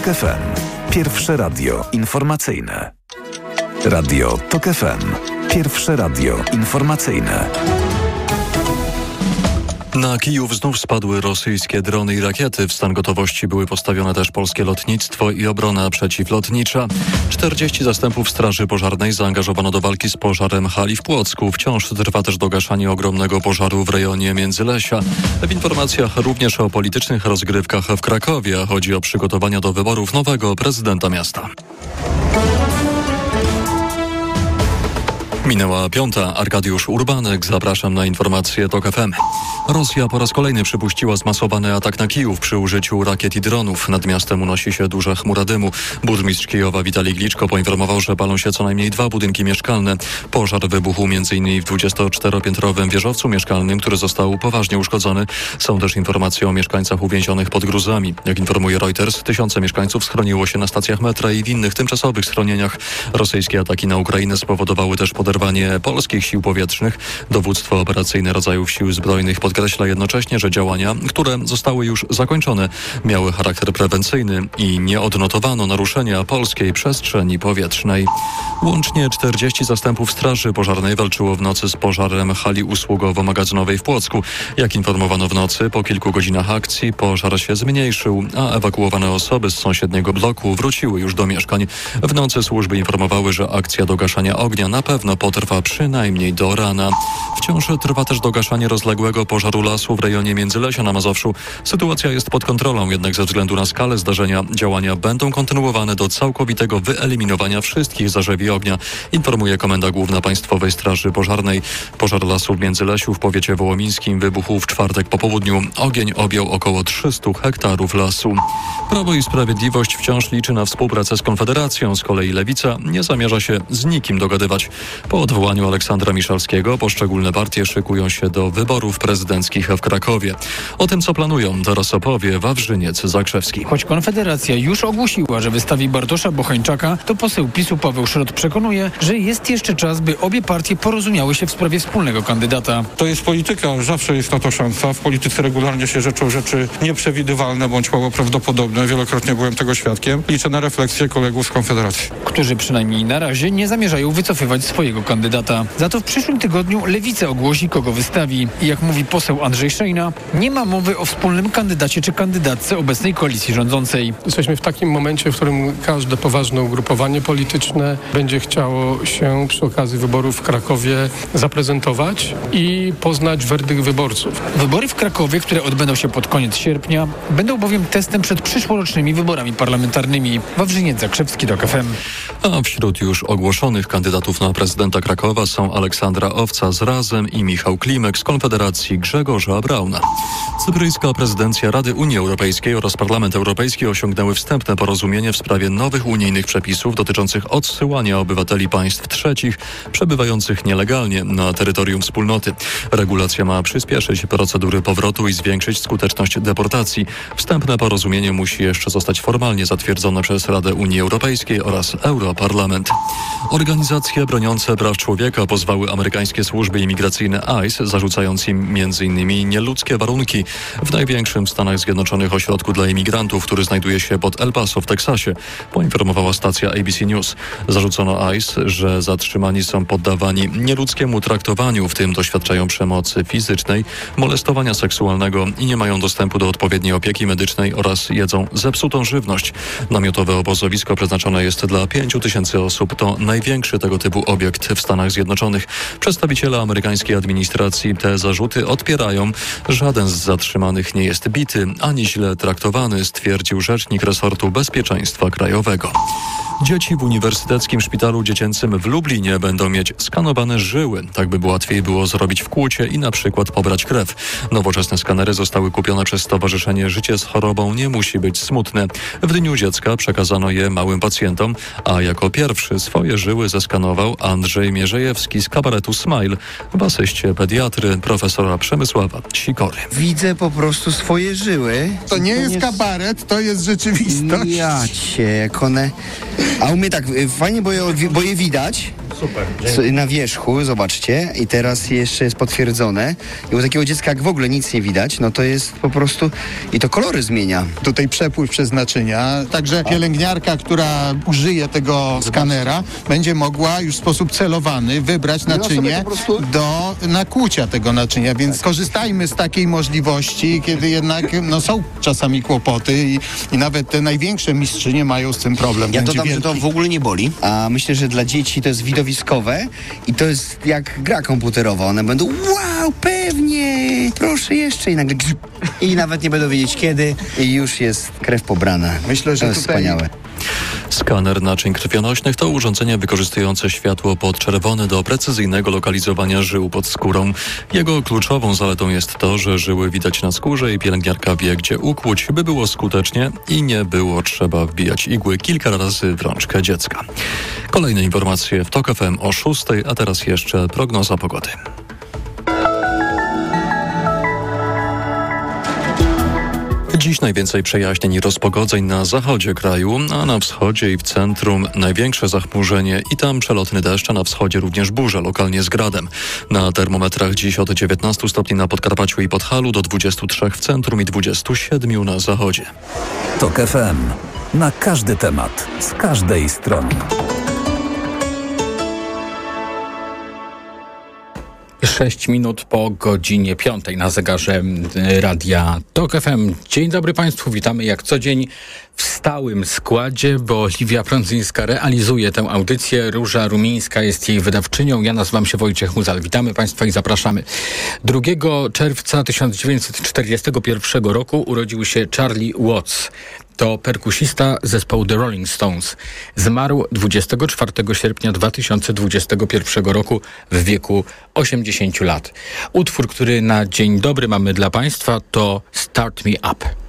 FM. Pierwsze radio informacyjne. Radio TOK FM. Pierwsze radio informacyjne. Na Kijów znów spadły rosyjskie drony i rakiety. W stan gotowości były postawione też polskie lotnictwo i obrona przeciwlotnicza. 40 zastępów Straży Pożarnej zaangażowano do walki z pożarem hali w Płocku. Wciąż trwa też dogaszanie ogromnego pożaru w rejonie Międzylesia. W informacjach również o politycznych rozgrywkach w Krakowie. Chodzi o przygotowania do wyborów nowego prezydenta miasta. Minęła 5. Arkadiusz Urbanek. Zapraszam na informacje TOK FM. Rosja po raz kolejny przypuściła zmasowany atak na Kijów przy użyciu rakiet i dronów. Nad miastem unosi się duża chmura dymu. Burmistrz Kijowa Witalij Gliczko poinformował, że palą się co najmniej 2 budynki mieszkalne. Pożar wybuchł m.in. w 24-piętrowym wieżowcu mieszkalnym, który został poważnie uszkodzony. Są też informacje o mieszkańcach uwięzionych pod gruzami. Jak informuje Reuters, tysiące mieszkańców schroniło się na stacjach metra i w innych tymczasowych schronieniach. Rosyjskie ataki na Ukrainę spowodowały też poderwanie polskich sił powietrznych. Dowództwo operacyjne rodzajów sił zbrojnych podkreśla jednocześnie, że działania, które zostały już zakończone, miały charakter prewencyjny i nie odnotowano naruszenia polskiej przestrzeni powietrznej. Łącznie 40 zastępów Straży Pożarnej walczyło w nocy z pożarem hali usługowo-magazynowej w Płocku. Jak informowano w nocy, po kilku godzinach akcji pożar się zmniejszył, a ewakuowane osoby z sąsiedniego bloku wróciły już do mieszkań. W nocy służby informowały, że akcja do gaszenia ognia na pewno potrwa przynajmniej do rana. Wciąż trwa też dogaszanie rozległego pożaru lasu w rejonie Międzylesia na Mazowszu. Sytuacja jest pod kontrolą, jednak ze względu na skalę zdarzenia działania będą kontynuowane do całkowitego wyeliminowania wszystkich zarzewi ognia, informuje Komenda Główna Państwowej Straży Pożarnej. Pożar lasu w Międzylesiu w powiecie wołomińskim wybuchł w czwartek po południu. Ogień objął około 300 hektarów lasu. Prawo i Sprawiedliwość wciąż liczy na współpracę z Konfederacją. Z kolei Lewica nie zamierza się z nikim dogadywać. Po odwołaniu Aleksandra Miszalskiego poszczególne partie szykują się do wyborów prezydenckich w Krakowie. O tym, co planują, teraz opowie Wawrzyniec Zakrzewski. Choć Konfederacja już ogłosiła, że wystawi Bartosza Bocheńczaka, to poseł PiS-u Paweł Szrot przekonuje, że jest jeszcze czas, by obie partie porozumiały się w sprawie wspólnego kandydata. To jest polityka, zawsze jest na to szansa. W polityce regularnie się rzeczy nieprzewidywalne bądź mało prawdopodobne. Wielokrotnie byłem tego świadkiem. Liczę na refleksję kolegów z Konfederacji, którzy przynajmniej na razie nie zamierzają wycofywać swojego kandydata. Za to w przyszłym tygodniu Lewica ogłosi, kogo wystawi. I jak mówi poseł Andrzej Szejna, nie ma mowy o wspólnym kandydacie czy kandydatce obecnej koalicji rządzącej. Jesteśmy w takim momencie, w którym każde poważne ugrupowanie polityczne będzie chciało się przy okazji wyborów w Krakowie zaprezentować i poznać werdykt wyborców. Wybory w Krakowie, które odbędą się pod koniec sierpnia, będą bowiem testem przed przyszłorocznymi wyborami parlamentarnymi. Wawrzyniec Zakrzewski, TOK FM. A wśród już ogłoszonych kandydatów na prezydenta Krakowa są Aleksandra Owca z Razem i Michał Klimek z Konfederacji Grzegorza Brauna. Cypryjska prezydencja Rady Unii Europejskiej oraz Parlament Europejski osiągnęły wstępne porozumienie w sprawie nowych unijnych przepisów dotyczących odsyłania obywateli państw trzecich przebywających nielegalnie na terytorium wspólnoty. Regulacja ma przyspieszyć procedury powrotu i zwiększyć skuteczność deportacji. Wstępne porozumienie musi jeszcze zostać formalnie zatwierdzone przez Radę Unii Europejskiej oraz Europarlament. Organizacje broniące praw człowieka pozwały amerykańskie służby imigracyjne ICE, zarzucając im m.in. nieludzkie warunki w największym w Stanach Zjednoczonych ośrodku dla imigrantów, który znajduje się pod El Paso w Teksasie, poinformowała stacja ABC News. Zarzucono ICE, że zatrzymani są poddawani nieludzkiemu traktowaniu, w tym doświadczają przemocy fizycznej, molestowania seksualnego i nie mają dostępu do odpowiedniej opieki medycznej oraz jedzą zepsutą żywność. Namiotowe obozowisko przeznaczone jest dla 5,000 osób. To największy tego typu obiekt w Stanach Zjednoczonych. Przedstawiciele amerykańskiej administracji te zarzuty odpierają. Żaden z zatrzymanych nie jest bity ani źle traktowany, stwierdził rzecznik resortu bezpieczeństwa krajowego. Dzieci w Uniwersyteckim Szpitalu Dziecięcym w Lublinie będą mieć skanowane żyły. Tak by łatwiej było zrobić wkłucie i na przykład pobrać krew. Nowoczesne skanery zostały kupione przez Stowarzyszenie Życie z chorobą nie musi być smutne. W Dniu Dziecka przekazano je małym pacjentom, a jako pierwszy swoje żyły zeskanował Andrzej Mierzejewski z kabaretu Smile w asyście pediatry profesora Przemysława Sikory. Widzę po prostu swoje żyły. To nie jest kabaret, to jest rzeczywistość. Ja cię, jak one... A u mnie tak, fajnie, bo je widać. Super. Na wierzchu, zobaczcie, i teraz jeszcze jest potwierdzone. I u takiego dziecka, jak w ogóle nic nie widać, no to jest po prostu... I to kolory zmienia. Tutaj przepływ przez naczynia. Także pielęgniarka, która użyje tego skanera, będzie mogła już w sposób celowany wybrać naczynie do nakłucia tego naczynia. Więc korzystajmy z takiej możliwości, kiedy jednak są czasami kłopoty i nawet te największe mistrzynie mają z tym problem. Ja dodam, że to w ogóle nie boli, a myślę, że dla dzieci to jest widowiskowe i to jest jak gra komputerowa. One będą, wow, pewnie, proszę jeszcze, i nagle i nawet nie będą wiedzieć kiedy i już jest krew pobrana. Myślę, że to jest wspaniałe. Skaner naczyń krwionośnych to urządzenie wykorzystujące światło podczerwone do precyzyjnego lokalizowania żył pod skórą. Jego kluczową zaletą jest to, że żyły widać na skórze i pielęgniarka wie, gdzie ukłuć, by było skutecznie i nie było trzeba wbijać igły kilka razy w rączkę dziecka. Kolejne informacje w TOK FM o 6, a teraz jeszcze prognoza pogody. Dziś najwięcej przejaśnień i rozpogodzeń na zachodzie kraju, a na wschodzie i w centrum największe zachmurzenie i tam przelotny deszcz, a na wschodzie również burze, lokalnie z gradem. Na termometrach dziś od 19 stopni na Podkarpaciu i Podhalu do 23 w centrum i 27 na zachodzie. TOK FM. Na każdy temat, z każdej strony. 6 minut po godzinie 5 na zegarze Radia TOK FM. Dzień dobry Państwu, witamy jak co dzień w stałym składzie, bo Liwia Prądzyńska realizuje tę audycję. Róża Rumińska jest jej wydawczynią. Ja nazywam się Wojciech Muzal. Witamy Państwa i zapraszamy. 2 czerwca 1941 roku urodził się Charlie Watts. To perkusista zespołu The Rolling Stones. Zmarł 24 sierpnia 2021 roku w wieku 80 lat. Utwór, który na dzień dobry mamy dla Państwa, to Start Me Up.